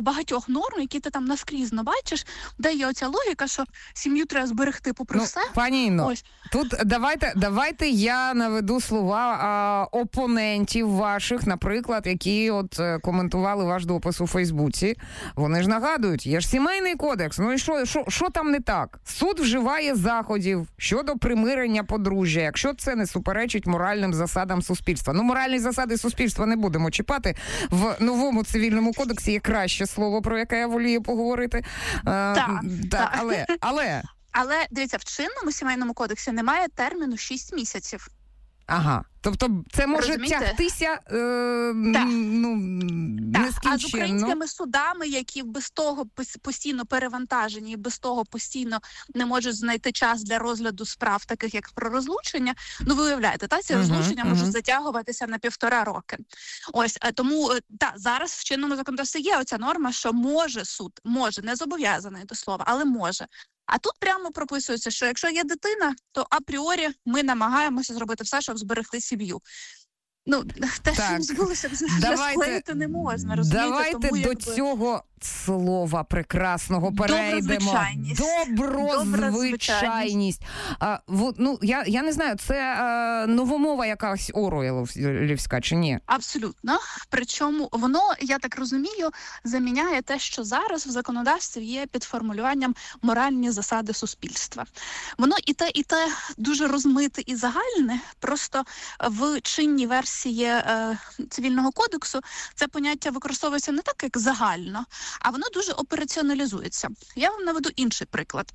багатьох норм, які ти там наскрізно бачиш, де є оця логіка, що сім'ю треба зберегти попри все. Пані Інно, тут давайте я наведу слова опонентів ваших, наприклад, які от коментували ваш допис у Фейсбуці. Вони ж нагадують, є ж сімейний кодекс, ну і що там не так? Суд вживає заходів щодо примирення подружжя, якщо це не суперечить моральним засадам суспільства. Ну, моральні засади суспільства не будемо чіпати. В новому цивільному кодексі є краще слово, про яке я волію поговорити. Але, дивіться, в чинному сімейному кодексі немає терміну 6 місяців. Ага. Тобто це може тягтися нескінченно. А з українськими судами, які без того постійно перевантажені і без того постійно не можуть знайти час для розгляду справ, таких як про розлучення, ну ви уявляєте, ці розлучення можуть затягуватися на 1,5 роки. Тому зараз в чинному законодавстві є оця норма, що може суд, не зобов'язаний до слова, але може. А тут прямо прописується, що якщо є дитина, то апріорі ми намагаємося зробити все, щоб зберегти сім'ю. Ну, те, що не збулося, вже склеїти не можна, розумієте? Давайте до цього слова прекрасного перейдемо. Доброзвичайність. Я не знаю, це новомова якась Оруеллівська чи ні? Абсолютно. Причому воно, я так розумію, заміняє те, що зараз в законодавстві є під формулюванням моральні засади суспільства. Воно і те дуже розмите і загальне, просто в чинній версії Цивільного кодексу це поняття використовується не так, як загально, а воно дуже операціоналізується. Я вам наведу інший приклад.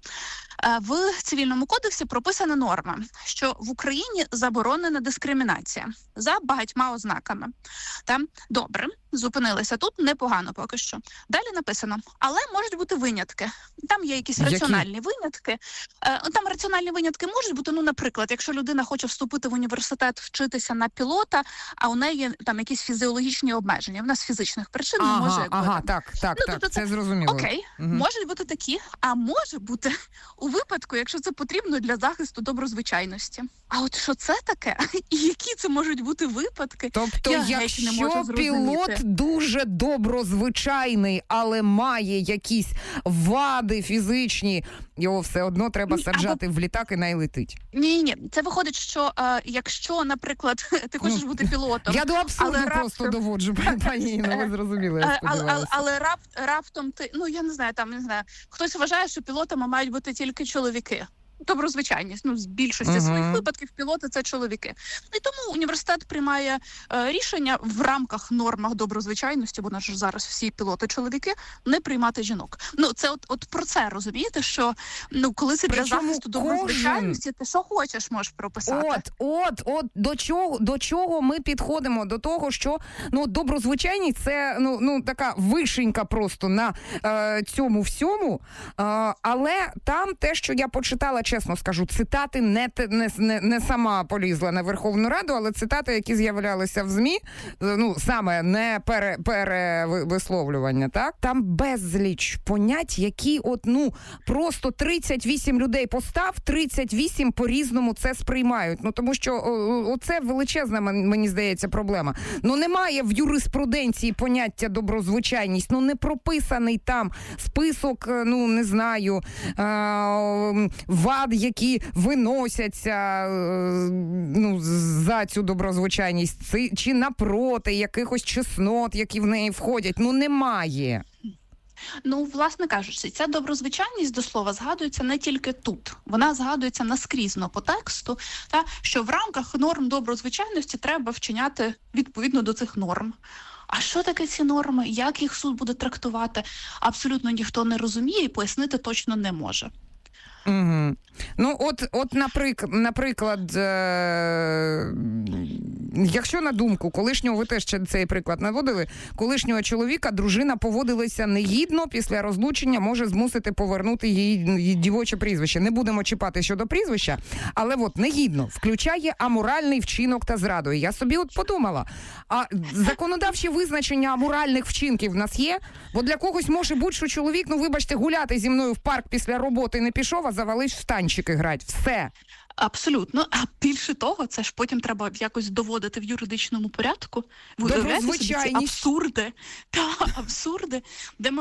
В Цивільному кодексі прописана норма, що в Україні заборонена дискримінація за багатьма ознаками. Добре, зупинилися тут, непогано поки що. Далі написано, але можуть бути винятки. Там є якісь раціональні винятки. Там раціональні винятки можуть бути, наприклад, якщо людина хоче вступити в університет, вчитися на пілота, а у неї там якісь фізіологічні обмеження. В нас фізичних причин не може. Так, це зрозуміло. Окей, можуть бути такі, а може бути у випадку, якщо це потрібно для захисту доброзвичайності. А от що це таке? І які це можуть бути випадки? Тобто, якщо пілот дуже доброзвичайний, але має якісь вади фізичні, його все одно треба саджати в літак і найлетить. Ні. Це виходить, що якщо, наприклад, ти хочеш бути пілотом... Я до абсурду просто доводжу, пані Інно, ви зрозуміли, я сподіваюся. Але раптом ти, я не знаю, хтось вважає, що пілотами мають бути тільки чоловіки. Доброзвичайність. З більшості своїх випадків пілоти – це чоловіки. І тому університет приймає рішення в рамках нормах доброзвичайності, бо ж зараз всі пілоти чоловіки, не приймати жінок. Це от про це, розумієте, що коли це для захисту доброзвичайності, ти що хочеш можеш прописати. От до чого ми підходимо? До того, що доброзвичайність – це така вишенька просто на цьому всьому, але там те, що я почитала, чесно скажу, цитати не сама полізла на Верховну Раду, але цитати, які з'являлися в ЗМІ, саме не перевисловлювання, так? Там безліч понять, які просто 38 людей постав, 38 по-різному це сприймають. Тому що оце величезна, мені здається, проблема. Немає в юриспруденції поняття доброзвичайність, не прописаний там список, не знаю, вад, які виносяться за цю доброзвичайність, чи напроти якихось чеснот, які в неї входять. Немає. Власне кажучи, ця доброзвичайність, до слова, згадується не тільки тут. Вона згадується наскрізно по тексту, що в рамках норм доброзвичайності треба вчиняти відповідно до цих норм. А що таке ці норми? Як їх суд буде трактувати? Абсолютно ніхто не розуміє і пояснити точно не може. Угу. Наприклад, якщо на думку колишнього, ви теж цей приклад наводили, колишнього чоловіка дружина поводилася негідно, після розлучення може змусити повернути її дівоче прізвище. Не будемо чіпати щодо прізвища, але негідно включає аморальний вчинок та зраду. І я собі подумала, а законодавче визначення аморальних вчинків в нас є? Бо для когось може бути, що чоловік, вибачте, гуляти зі мною в парк після роботи не пішов, а завалився в танчики грати. Все. Абсолютно. А більше того, це ж потім треба якось доводити в юридичному порядку. Ви уявляєте собі ці абсурди, де ми